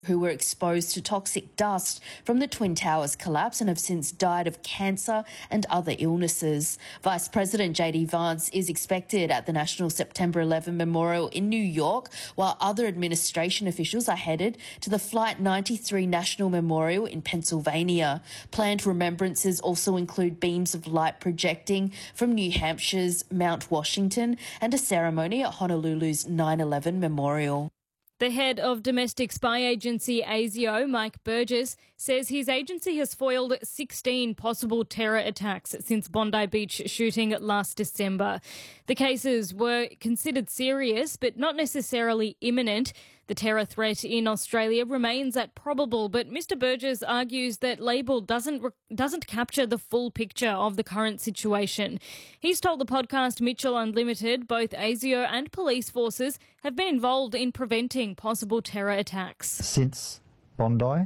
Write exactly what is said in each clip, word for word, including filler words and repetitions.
who were exposed to toxic dust from the Twin Towers collapse and have since died of cancer and other illnesses. Vice President J D Vance is expected at the National September eleventh Memorial in New York, while other administration officials are headed to the Flight ninety-three National Memorial in Pennsylvania. Planned remembrances also include beams of light projecting from New Hampshire's Mount Washington and a ceremony at Honolulu's nine eleven Memorial. The head of domestic spy agency ASIO, Mike Burgess, says his agency has foiled sixteen possible terror attacks since Bondi Beach shooting last December. The cases were considered serious but not necessarily imminent. The terror threat in Australia remains at probable, but Mister Burgess argues that label doesn't doesn't capture the full picture of the current situation. He's told the podcast Mitchell Unlimited both ASIO and police forces have been involved in preventing possible terror attacks. Since Bondi,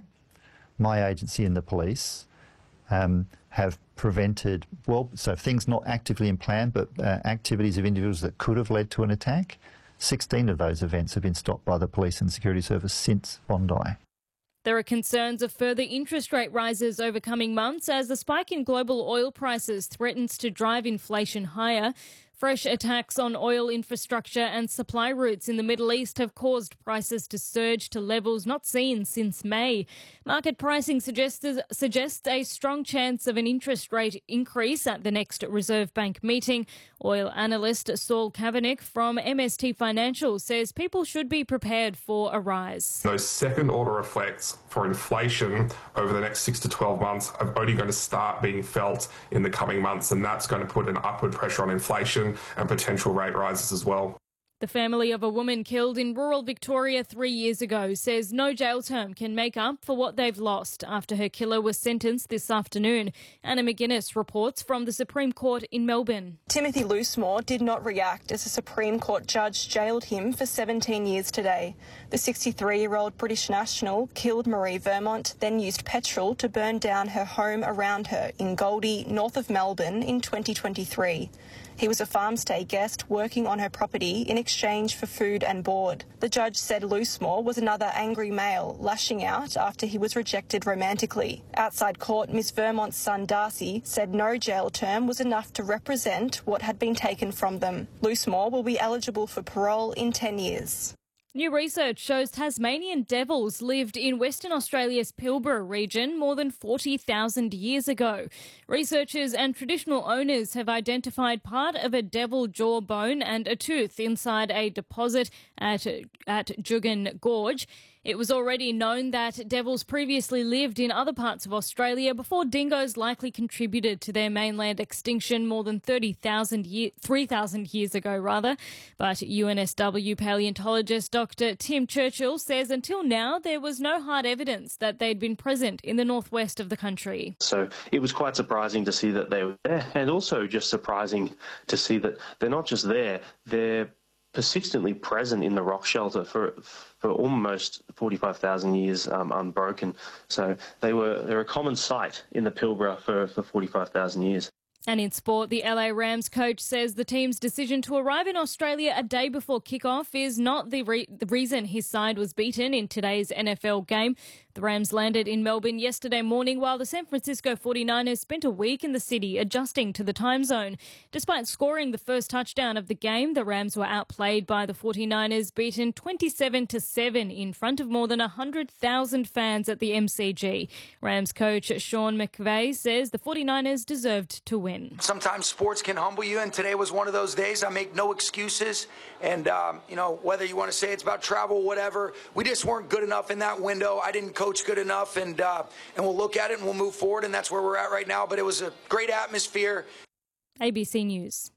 my agency and the police um, have prevented, well, so things not actively in plan, but uh, activities of individuals that could have led to an attack. sixteen of those events have been stopped by the police and security service since Bondi. There are concerns of further interest rate rises over coming months as the spike in global oil prices threatens to drive inflation higher. Fresh attacks on oil infrastructure and supply routes in the Middle East have caused prices to surge to levels not seen since May. Market pricing suggests, suggests a strong chance of an interest rate increase at the next Reserve Bank meeting. Oil analyst Saul Kavanagh from M S T Financial says people should be prepared for a rise. Those second-order effects for inflation over the next six to twelve months are only going to start being felt in the coming months, and that's going to put an upward pressure on inflation and potential rate rises as well. The family of a woman killed in rural Victoria three years ago says no jail term can make up for what they've lost after her killer was sentenced this afternoon. Anna McGuinness reports from the Supreme Court in Melbourne. Timothy Loosemore did not react as a Supreme Court judge jailed him for seventeen years today. The sixty-three-year-old British national killed Marie Vermont, then used petrol to burn down her home around her in Goldie, north of Melbourne, in twenty twenty-three. He was a farmstay guest working on her property in exchange for food and board. The judge said Loosemore was another angry male, lashing out after he was rejected romantically. Outside court, Miss Vermont's son Darcy said no jail term was enough to represent what had been taken from them. Loosemore will be eligible for parole in ten years. New research shows Tasmanian devils lived in Western Australia's Pilbara region more than forty thousand years ago. Researchers and traditional owners have identified part of a devil jawbone and a tooth inside a deposit at, at Jugan Gorge. It was already known that devils previously lived in other parts of Australia before dingoes likely contributed to their mainland extinction more than thirty thousand year, three thousand years ago, rather. But U N S W paleontologist Doctor Tim Churchill says until now there was no hard evidence that they'd been present in the northwest of the country. So it was quite surprising to see that they were there, and also just surprising to see that they're not just there, they're persistently present in the rock shelter for for almost forty-five thousand years um, unbroken. So they were they're a common sight in the Pilbara for, for forty-five thousand years. And in sport, the L A Rams coach says the team's decision to arrive in Australia a day before kickoff is not the, re- the reason his side was beaten in today's N F L game. The Rams landed in Melbourne yesterday morning while the San Francisco forty-niners spent a week in the city adjusting to the time zone. Despite scoring the first touchdown of the game, the Rams were outplayed by the forty-niners, beaten twenty-seven to seven in front of more than one hundred thousand fans at the M C G. Rams coach Sean McVay says the forty-niners deserved to win. Sometimes sports can humble you, and today was one of those days. I make no excuses, and um, you know, whether you want to say it's about travel, whatever, we just weren't good enough in that window. I didn't coach good enough, and uh, and we'll look at it and we'll move forward, and that's where we're at right now. But it was a great atmosphere. A B C News.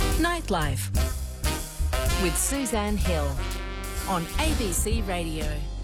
Nightlife with Suzanne Hill on A B C Radio.